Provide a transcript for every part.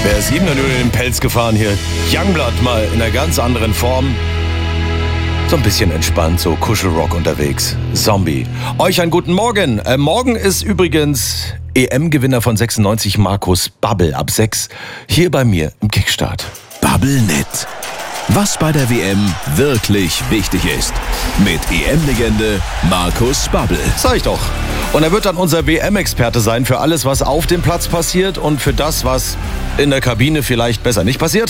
Wer ist ihm denn nur in den Pelz gefahren hier? Youngblood mal in einer ganz anderen Form. So ein bisschen entspannt, so Kuschelrock unterwegs. Zombie. Euch einen guten Morgen. Morgen ist übrigens EM-Gewinner von 96 Markus Babbel ab 6 hier bei mir im Kickstart. Babbelnet. Was bei der WM wirklich wichtig ist. Mit EM-Legende Markus Babbel. Sag ich doch. Und er wird dann unser WM-Experte sein für alles, was auf dem Platz passiert und für das, was in der Kabine vielleicht besser nicht passiert.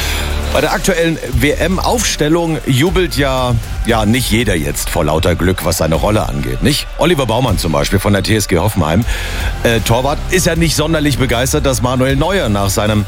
Bei der aktuellen WM-Aufstellung jubelt ja nicht jeder jetzt vor lauter Glück, was seine Rolle angeht, nicht? Oliver Baumann zum Beispiel von der TSG Hoffenheim, Torwart, ist ja nicht sonderlich begeistert, dass Manuel Neuer nach seinem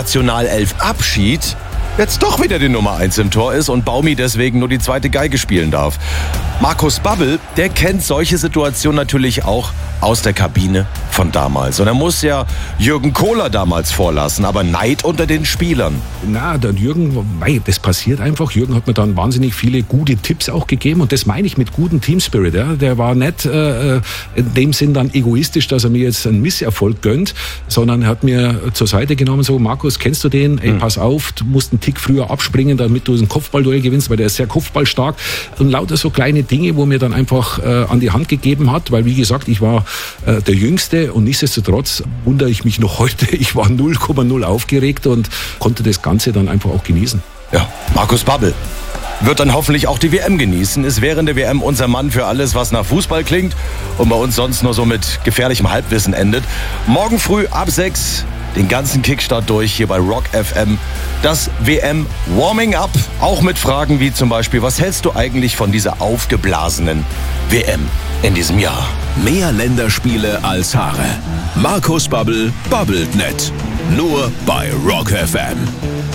Nationalelf-Abschied jetzt doch wieder die Nummer 1 im Tor ist und Baumi deswegen nur die zweite Geige spielen darf. Markus Babbel, der kennt solche Situationen natürlich auch aus der Kabine von damals. Und er muss ja Jürgen Kohler damals vorlassen, aber Neid unter den Spielern. Na, der Jürgen, das passiert einfach. Jürgen hat mir dann wahnsinnig viele gute Tipps auch gegeben und das meine ich mit gutem Teamspirit. Ja. Der war nicht in dem Sinn dann egoistisch, dass er mir jetzt einen Misserfolg gönnt, sondern er hat mir zur Seite genommen, so, Markus, kennst du den? Ey, pass auf, du musst einen Tick früher abspringen, damit du ein Kopfballduell gewinnst, weil der ist sehr kopfballstark. Und lauter so kleine Dinge, wo er mir dann einfach an die Hand gegeben hat, weil wie gesagt, ich war der Jüngste und nichtsdestotrotz wundere ich mich noch heute. Ich war 0,0 aufgeregt und konnte das Ganze dann einfach auch genießen. Ja, Markus Babbel wird dann hoffentlich auch die WM genießen, ist während der WM unser Mann für alles, was nach Fußball klingt und bei uns sonst nur so mit gefährlichem Halbwissen endet. Morgen früh ab 6 den ganzen Kickstart durch hier bei Rock FM. Das WM Warming Up, auch mit Fragen wie zum Beispiel, was hältst du eigentlich von dieser aufgeblasenen WM in diesem Jahr? Mehr Länderspiele als Haare. Markus Babbel babbelt net. Nur bei Rock FM.